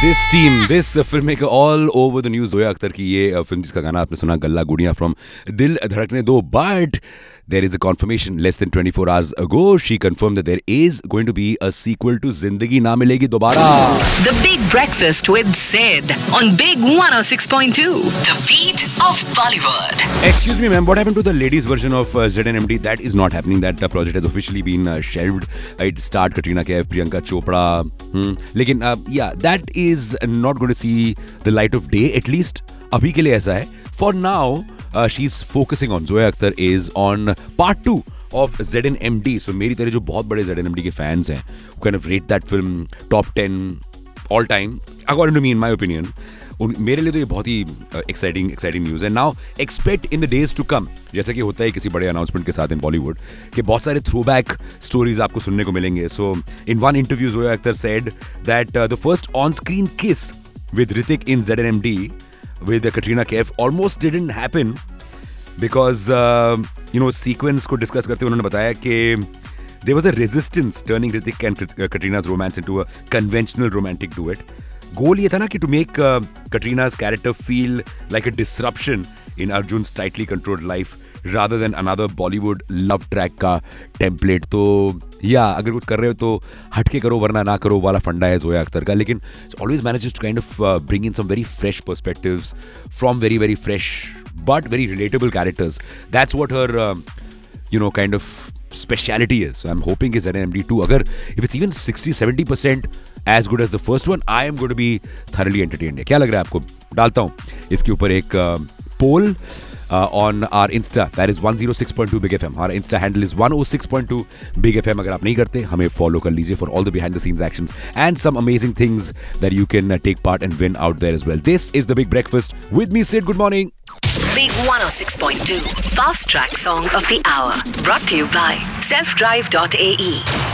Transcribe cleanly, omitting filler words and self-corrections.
This filmmaker all over the news. Zoya Akhtar की ये film जिसका गाना आपने सुना गल्ला गुड़िया from दिल धड़कने दो, but there is a confirmation less than 24 hours ago. She confirmed that there is going to be a sequel to Zindagi Na Milegi Dobara. The Big Breakfast with Sid on Big 106.2. The beat of Bollywood. Excuse me, ma'am. What happened to the ladies' version of ZNMD? That is not happening. That project has officially been shelved. It starred Katrina Kaif, Priyanka Chopra. लेकिन yeah, that is not going to see the light of day. At least अभी के लिए ऐसा है. For now, she's focusing on Zoya Akhtar is on part 2 of ZNMD. So मेरी तरह जो बहुत बड़े ZNMD के fans हैं, who kind of rate that film top 10 all time, according to me, in my opinion. मेरे लिए तो ये बहुत ही एक्साइटिंग न्यूज़ है. Now expect in the days to come, जैसा कि होता है किसी बड़े अनाउंसमेंट के साथ इन बॉलीवुड, कि बहुत सारे थ्रोबैक स्टोरीज आपको सुनने को मिलेंगे. सो in one interview Zoya Akhtar said that the first on screen किस with Hrithik in ZNMD with Katrina Kaif almost didn't happen because sequence को डिस्कस करते हुए उन्होंने बताया कि there was a resistance turning Hrithik and Katrina's romance into a conventional romantic duet. गोल ये था ना कि to make Katrina's character feel like a disruption in Arjun's tightly controlled life rather than another Bollywood love track का template. तो या अगर कुछ कर रहे हो तो हटके करो वरना ना करो वाला फंडा है जोया अख्तर का. लेकिन always manages to kind of bring in some very fresh perspectives from very very fresh but very relatable characters. That's what her kind of speciality is. So I'm hoping कि ZNMD 2 अगर if it's even 60-70% as good as the first one, I am going to be thoroughly entertained. क्या लग रहा है आपको? डालता हूँ इसके ऊपर एक poll on our Insta, that is 106.2 Big FM. Our Insta handle is 106.2 Big FM. अगर आप नहीं करते हमें follow कर लीजिए for all the behind the scenes actions and some amazing things that you can take part and win out there as well. This is the Big Breakfast with me, Sid. Good morning. Big 106.2 Fast Track Song of the Hour. Brought to you by selfdrive.ae.